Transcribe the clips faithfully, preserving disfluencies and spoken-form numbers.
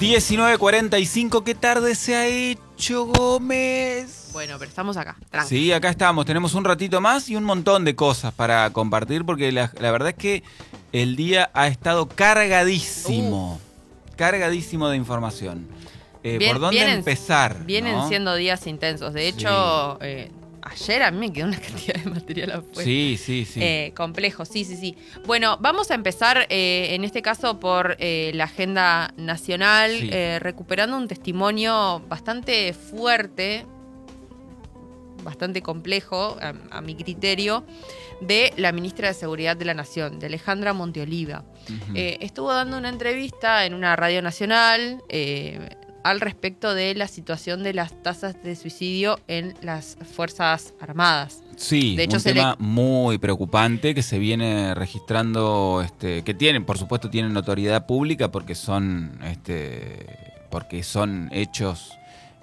diecinueve cuarenta y cinco, ¿qué tarde se ha hecho, Gómez? Bueno, pero estamos acá, tranqui. Sí, acá estamos, tenemos un ratito más y un montón de cosas para compartir, porque la, la verdad es que el día ha estado cargadísimo, uh. cargadísimo de información. Eh, Bien, ¿Por dónde vienen, empezar? Vienen ¿no? siendo días intensos. De hecho, sí. eh, ayer a mí me quedó una cantidad de material afuera. Sí, sí, sí. Eh, complejo, sí, sí, sí. Bueno, vamos a empezar eh, en este caso por eh, la agenda nacional, sí. eh, recuperando un testimonio bastante fuerte, bastante complejo, a, a mi criterio, de la ministra de Seguridad de la Nación, de Alejandra Monteoliva. Uh-huh. eh, estuvo dando una entrevista en una radio nacional eh, al respecto de la situación de las tasas de suicidio en las Fuerzas Armadas. Sí, de hecho, un tema le... muy preocupante que se viene registrando, este, que tienen, por supuesto, tienen notoriedad pública porque son, este, porque son hechos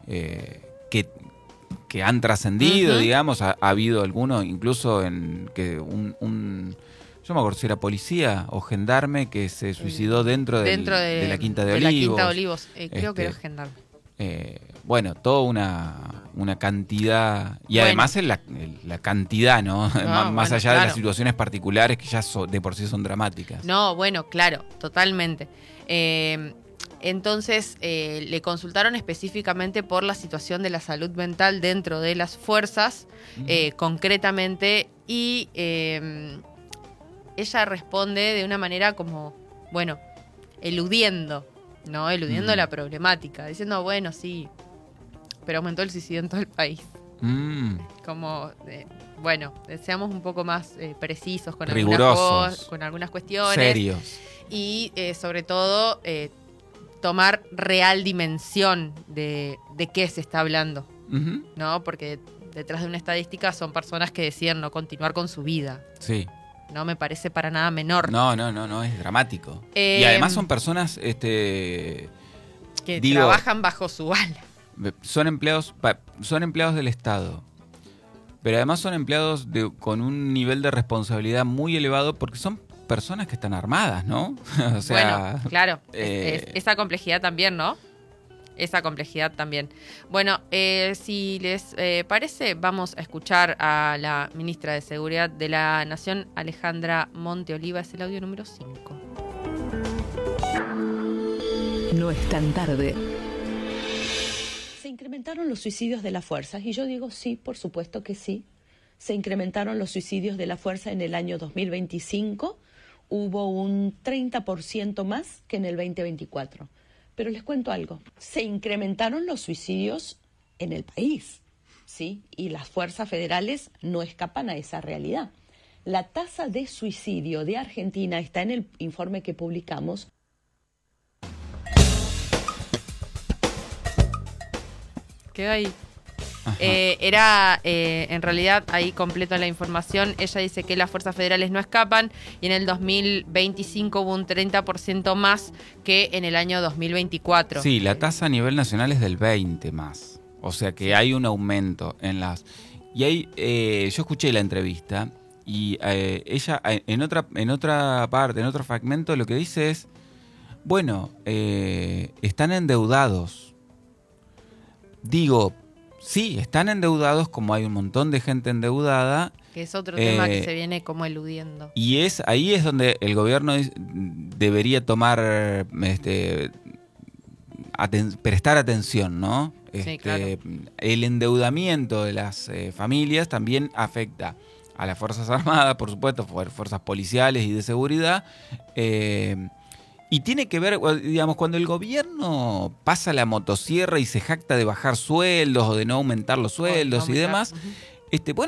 eh, que que han trascendido, uh-huh. digamos, ha, ha habido algunos, incluso en que un, un, yo me acuerdo si era policía o gendarme que se suicidó dentro, dentro del, de, de la Quinta de, de Olivos. La Quinta de Olivos, eh, creo este, que era gendarme. Eh, bueno, toda una, una cantidad, y bueno. además es la, la cantidad, ¿no? no más bueno, allá claro. de las situaciones particulares que ya so, de por sí son dramáticas. No, bueno, claro, totalmente. Eh, Entonces eh, le consultaron específicamente por la situación de la salud mental dentro de las fuerzas, uh-huh. eh, concretamente, y eh, ella responde de una manera como, bueno, eludiendo, ¿no? Eludiendo uh-huh. la problemática, diciendo, bueno, sí, pero aumentó el suicidio en todo el país. Uh-huh. Como, eh, bueno, seamos un poco más eh, precisos con rigurosos, algunas, con algunas cuestiones. Serios. Y eh, sobre todo... Eh, tomar real dimensión de, de qué se está hablando, uh-huh. ¿no? Porque detrás de una estadística son personas que deciden no continuar con su vida. Sí. No me parece para nada menor. No, no, no, no, es dramático. Eh, y además son personas, este, que digo, trabajan bajo su ala. Son empleados, son empleados del Estado. Pero además son empleados de, con un nivel de responsabilidad muy elevado porque son personas que están armadas, ¿no? O sea, bueno, claro, eh, es, es, esa complejidad también, ¿no? Esa complejidad también. Bueno, eh, si les eh, parece, vamos a escuchar a la ministra de Seguridad de la Nación, Alejandra Monteoliva. Es el audio número cinco. No es tan tarde. Se incrementaron los suicidios de las fuerzas y yo digo sí, por supuesto que sí. Se incrementaron los suicidios de la fuerza en el año dos mil veinticinco. Hubo un treinta por ciento más que en el veinte veinticuatro. Pero les cuento algo, se incrementaron los suicidios en el país, ¿sí? Y las fuerzas federales no escapan a esa realidad. La tasa de suicidio de Argentina está en el informe que publicamos. Queda ahí. Eh, era, eh, en realidad, ahí completo la información, ella dice que las fuerzas federales no escapan y en el dos mil veinticinco hubo un treinta por ciento más que en el año dos mil veinticuatro. Sí, la tasa a nivel nacional es del veinte más, o sea que hay un aumento en las... Y ahí, eh, yo escuché la entrevista y eh, ella en otra, en otra parte, en otro fragmento, lo que dice es, bueno, eh, están endeudados. Digo... Sí, están endeudados, como hay un montón de gente endeudada. Que es otro eh, tema que se viene como eludiendo. Y es ahí es donde el gobierno debería tomar, este, aten- prestar atención, ¿no? Este, sí, claro. El endeudamiento de las eh, familias también afecta a las Fuerzas Armadas, por supuesto, fuerzas policiales y de seguridad. Eh, Y tiene que ver, digamos, cuando el gobierno pasa la motosierra y se jacta de bajar sueldos o de no aumentar los sueldos oh, no y demás, uh-huh. este, bueno,